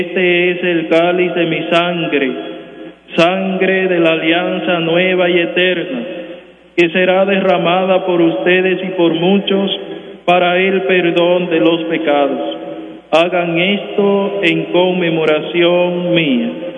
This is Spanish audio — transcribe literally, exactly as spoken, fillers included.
Este es el cáliz de mi sangre, sangre de la alianza nueva y eterna, que será derramada por ustedes y por muchos para el perdón de los pecados. Hagan esto en conmemoración mía.